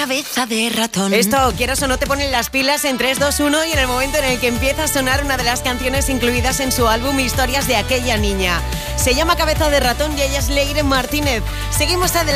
cabeza de ratón. Esto, quieras o no, te ponen las pilas en 3, 2, 1 y en el momento en el que empieza a sonar una de las canciones incluidas en su álbum Historias de aquella niña. Se llama Cabeza de ratón y ella es Leire Martínez. Seguimos adelante.